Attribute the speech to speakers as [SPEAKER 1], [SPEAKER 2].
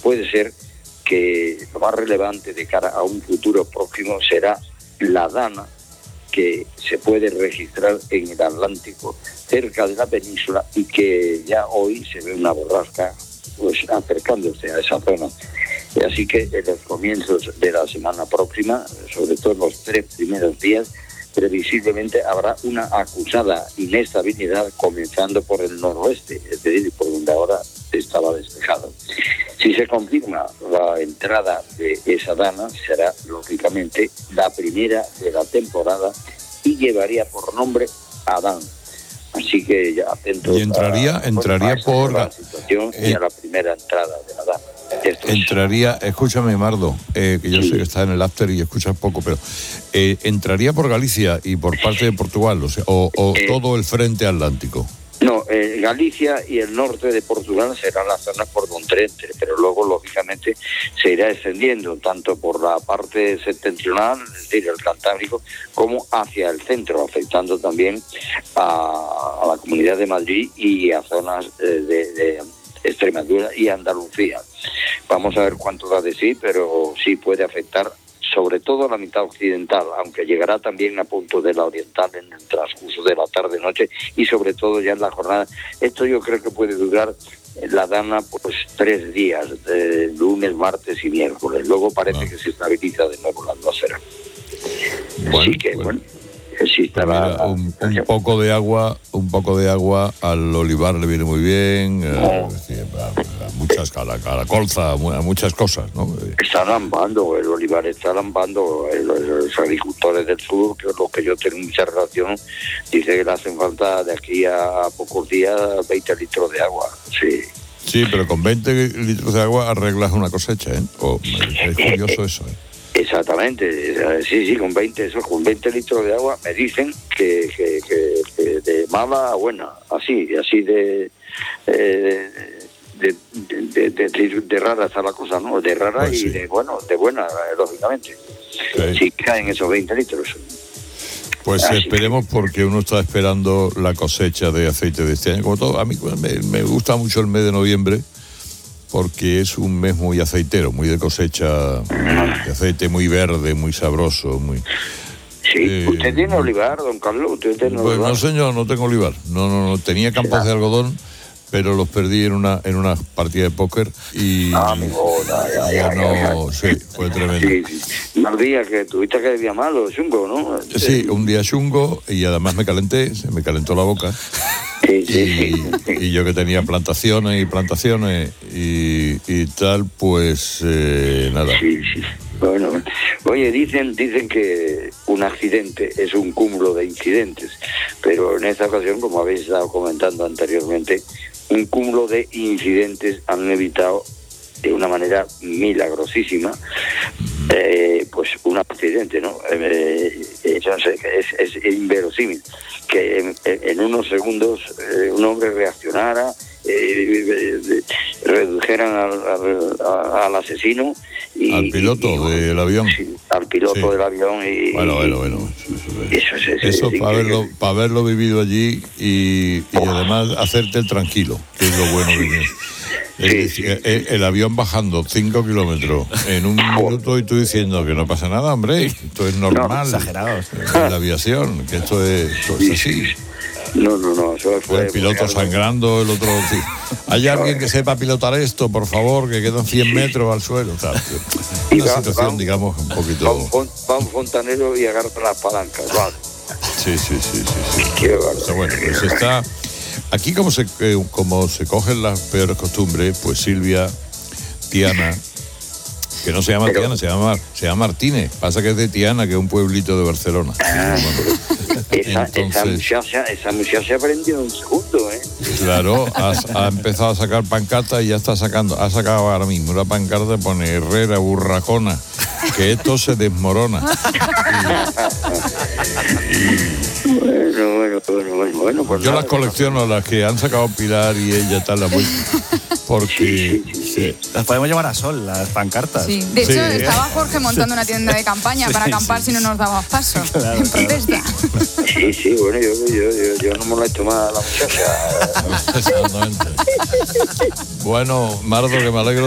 [SPEAKER 1] puede ser que lo más relevante de cara a un futuro próximo será la dana que se puede registrar en el Atlántico, cerca de la península, y que ya hoy se ve una borrasca pues acercándose a esa zona. Así que en los comienzos de la semana próxima, sobre todo en los 3 primeros días, previsiblemente habrá una acusada inestabilidad comenzando por el noroeste, es decir, por donde ahora estaba despejado. Si se confirma la entrada de esa dana, será lógicamente la primera de la temporada y llevaría por nombre Adán. Así que ya atentos.
[SPEAKER 2] Y entraría por
[SPEAKER 1] la situación y a la primera entrada de la dana.
[SPEAKER 2] Entraría, escúchame, Mardo, que yo sé que estás en el after y escuchas poco, pero entraría por Galicia y por parte de Portugal, o sea, o todo el frente atlántico.
[SPEAKER 1] No, Galicia y el norte de Portugal serán las zonas por donde entre, pero luego, lógicamente, se irá extendiendo tanto por la parte septentrional, es decir, el Cantábrico, como hacia el centro, afectando también a la Comunidad de Madrid y a zonas de Extremadura y Andalucía. Vamos a ver cuánto da de sí, pero sí puede afectar sobre todo la mitad occidental, aunque llegará también a punto de la oriental en el transcurso de la tarde-noche y sobre todo ya en la jornada. Esto yo creo que puede durar la dana pues 3 días, lunes, martes y miércoles. Luego parece que se estabiliza de nuevo la atmósfera.
[SPEAKER 2] Bueno,
[SPEAKER 1] así que bueno estará
[SPEAKER 2] un poco de agua al olivar le viene muy bien, a la colza, a muchas cosas, ¿no?
[SPEAKER 1] Está lambando, el olivar está lambando. Los agricultores del sur, que es lo que yo tengo mucha relación, dice que le hacen falta de aquí a pocos días 20 litros de agua.
[SPEAKER 2] Sí, pero con 20 litros de agua arreglas una cosecha, ¿eh? Es curioso eso, ¿eh?
[SPEAKER 1] Exactamente, sí, con 20 litros de agua me dicen que de mala a buena, así de rara está la cosa, ¿no? De rara pues sí. Y de buena, lógicamente. Sí caen esos 20 litros.
[SPEAKER 2] Pues esperemos, porque uno está esperando la cosecha de aceite de este año. Como todo, a mí me gusta mucho el mes de noviembre, porque es un mes muy aceitero, muy de cosecha de aceite, muy verde, muy sabroso, muy...
[SPEAKER 1] Sí, ¿usted tiene olivar, don Carlos? ¿Usted tiene olivar?
[SPEAKER 2] No, señor, no tengo olivar. No, tenía campos de algodón, pero los perdí en una partida de póker y... Sí, fue tremendo.
[SPEAKER 1] Sí. Unos días que tuviste que día malo, chungo, ¿no?
[SPEAKER 2] Sí, un día chungo y además se me calentó la boca. Y yo que tenía plantaciones y tal, pues nada.
[SPEAKER 1] Sí. Bueno, oye, dicen que un accidente es un cúmulo de incidentes, pero en esta ocasión, como habéis estado comentando anteriormente, un cúmulo de incidentes han evitado de una manera milagrosísima pues un accidente, ¿no? Es inverosímil que en unos segundos un hombre reaccionara, redujeran al asesino y
[SPEAKER 2] al piloto del avión.
[SPEAKER 1] Sí, al piloto del avión y
[SPEAKER 2] bueno. Eso para haberlo vivido allí y además hacerte el tranquilo, que es lo bueno de eso. El avión bajando 5 kilómetros en un minuto y tú diciendo que no pasa nada, hombre, esto es normal.
[SPEAKER 3] No, exagerados.
[SPEAKER 2] En la aviación, que esto es así.
[SPEAKER 1] No, eso fue...
[SPEAKER 2] El piloto sangrando, el otro... Sí. ¿Hay alguien que sepa pilotar esto, por favor, que quedan 100 metros al suelo? Tal. Una situación, digamos, un poquito...
[SPEAKER 1] Va un fontanero y agarra las palancas, ¿vale?
[SPEAKER 2] Sí.
[SPEAKER 1] Qué bárbaro.
[SPEAKER 2] Pero bueno, pues está... Aquí como se cogen las peores costumbres, pues Silvia, Tiana, que no se llama Tiana, se llama Martínez. Pasa que es de Tiana, que es un pueblito de Barcelona.
[SPEAKER 1] Esa muchacha aprendió en un segundo, ¿eh?
[SPEAKER 2] Claro, ha empezado a sacar pancartas y ya ha sacado ahora mismo una pancarta que pone Herrera, burracona, que esto se desmorona.
[SPEAKER 1] Bueno, pues
[SPEAKER 2] yo las colecciono, las que han sacado Pilar y ella tal, porque
[SPEAKER 3] sí. Las podemos llevar a sol, las pancartas.
[SPEAKER 4] Sí. De hecho, estaba Jorge montando una tienda de campaña para acampar si no nos daba paso, en protesta.
[SPEAKER 1] Sí, bueno, yo no molesto más a la muchacha.
[SPEAKER 2] Exactamente. Bueno, Mardo, que me alegro